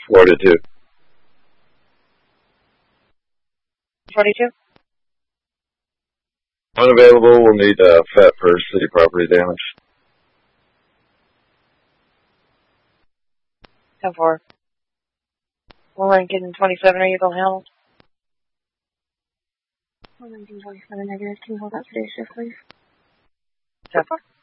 42. 42? Unavailable. We'll need FAT for city property damage. 10-4. Well, Lincoln 27, are you going to handle? Lincoln 27 negative. Can you hold that today's shift, please? 10-4.